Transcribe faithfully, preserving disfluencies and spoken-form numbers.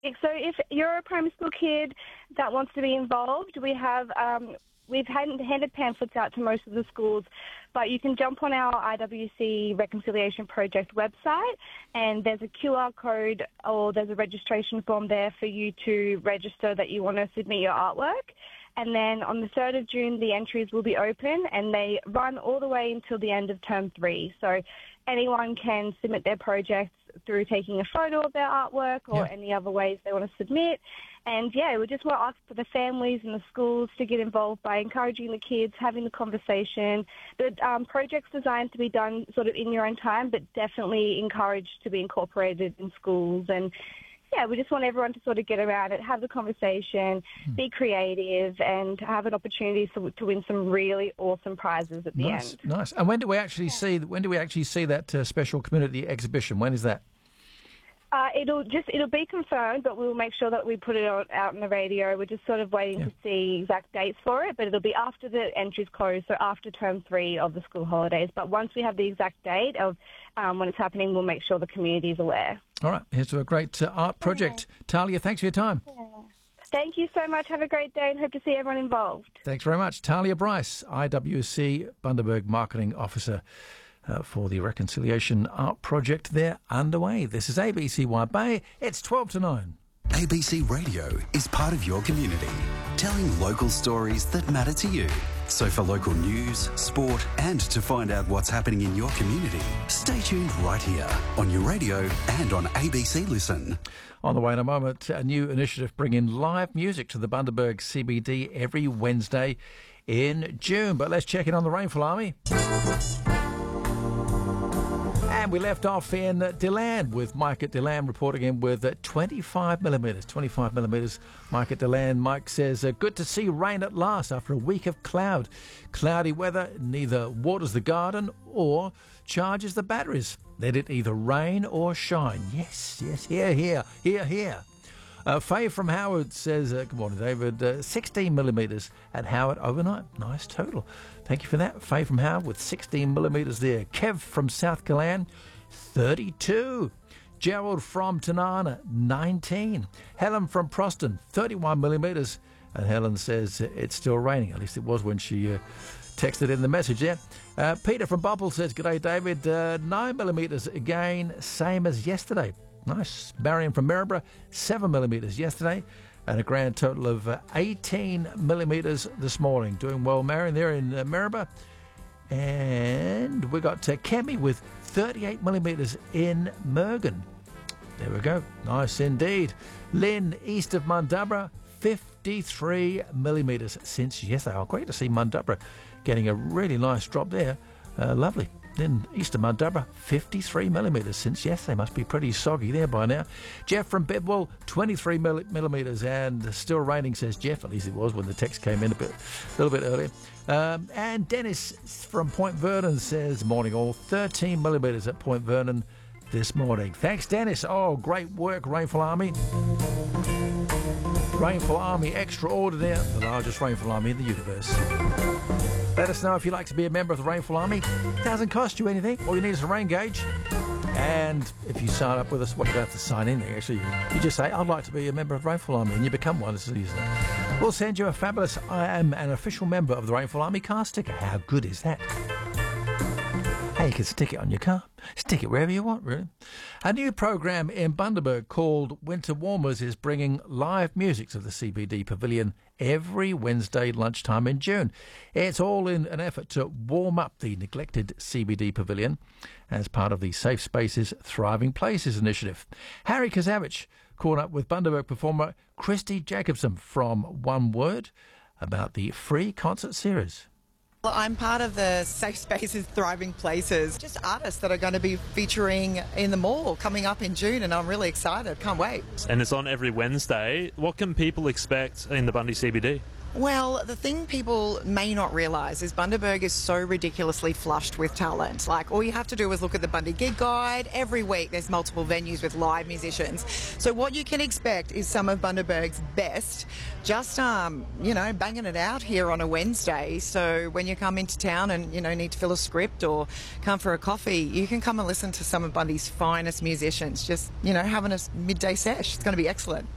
So if you're a primary school kid that wants to be involved, we have um, we've had, handed pamphlets out to most of the schools, but you can jump on our I W C Reconciliation Project website, and there's a Q R code or there's a registration form there for you to register that you want to submit your artwork. And then on the third of June, the entries will be open, and they run all the way until the end of term three. So anyone can submit their projects through taking a photo of their artwork or Yeah. any other ways they want to submit. And, yeah, we just want to ask for the families and the schools to get involved by encouraging the kids, having the conversation. The um, project's designed to be done sort of in your own time, but definitely encouraged to be incorporated in schools. And, yeah, we just want everyone to sort of get around it, have the conversation, be creative, and have an opportunity to, to win some really awesome prizes at the Nice, end. nice. And when do we actually see? When do we actually see that uh, special community exhibition? When is that? Uh, it'll just it'll be confirmed, but we'll make sure that we put it on, out on the radio. We're just sort of waiting Yeah. to see exact dates for it, but it'll be after the entries close, so after term three of the school holidays. But once we have the exact date of um, when it's happening, we'll make sure the community is aware. All right, here's to a great uh, art project. Talia, thanks for your time. Thank you so much. Have a great day and hope to see everyone involved. Thanks very much. Talia Bryce, I W C Bundaberg Marketing Officer uh, for the Reconciliation Art Project. They're underway. This is A B C Wide Bay. It's twelve to nine. A B C Radio is part of your community, telling local stories that matter to you. So for local news, sport, and to find out what's happening in your community, stay tuned right here on your radio and on A B C Listen. On the way in a moment, a new initiative bringing live music to the Bundaberg C B D every Wednesday in June. But let's check in on the Rainfall Army. And we left off in Deland with Mike at Deland reporting in with uh, twenty-five millimetres. twenty-five millimetres, Mike at Deland. Mike says, uh, good to see rain at last after a week of cloud. Cloudy weather neither waters the garden or charges the batteries. Let it either rain or shine. Yes, yes, here, here, here, here. Uh, Faye from Howard says, uh, good morning, David, uh, sixteen millimetres at Howard overnight. Nice total. Thank you for that. Faye from Howard with sixteen millimetres there. Kev from South Gillan, thirty-two. Gerald from Tanana, nineteen. Helen from Proston, thirty-one millimetres. And Helen says uh, it's still raining. At least it was when she uh, texted in the message there. Uh, Peter from Bubble says, g'day, David, uh, nine millimetres again, same as yesterday. Nice. Marion from Maryborough, seven millimetres yesterday, and a grand total of uh, eighteen millimetres this morning. Doing well, Marion, there in uh, Maryborough. And we got uh, Kemi with thirty-eight millimetres in Mergen. There we go. Nice indeed. Lynn, east of Mundubbera, fifty-three millimetres since yesterday. Oh, great to see Mundubbera getting a really nice drop there. Uh, lovely. Then east of Mundubbera, fifty-three millimetres since yesterday. Must be pretty soggy there by now. Jeff from Bedwell, twenty-three millimetres and still raining, says Jeff. At least it was when the text came in a bit, a little bit earlier. Um, and Dennis from Point Vernon says, morning all, thirteen millimetres at Point Vernon this morning. Thanks, Dennis. Oh, great work, Rainfall Army. Rainfall Army Extraordinaire, the largest rainfall army in the universe. Let us know if you'd like to be a member of the Rainfall Army. It doesn't cost you anything. All you need is a rain gauge. And if you sign up with us, well, you don't have to sign in there, actually. You just say, I'd like to be a member of the Rainfall Army, and you become one. It's easy. We'll send you a fabulous I am an official member of the Rainfall Army car sticker. How good is that? Hey, you can stick it on your car. Stick it wherever you want, really. A new program in Bundaberg called Winter Warmers is bringing live music to the C B D Pavilion every Wednesday lunchtime in June. It's all in an effort to warm up the neglected C B D Pavilion as part of the Safe Spaces, Thriving Places initiative. Harry Kazavich caught up with Bundaberg performer Christy Jacobson from One Word about the free concert series. Well, I'm part of the Safe Spaces, Thriving Places, just artists that are going to be featuring in the mall coming up in June, and I'm really excited. Can't wait. And it's on every Wednesday. What can people expect in the Bundy C B D? Well, the thing people may not realise is Bundaberg is so ridiculously flushed with talent. Like, all you have to do is look at the Bundy Gig Guide. Every week there's multiple venues with live musicians. So what you can expect is some of Bundaberg's best, just, um, you know, banging it out here on a Wednesday. So when you come into town and, you know, need to fill a script or come for a coffee, you can come and listen to some of Bundy's finest musicians, just, you know, having a midday sesh. It's going to be excellent.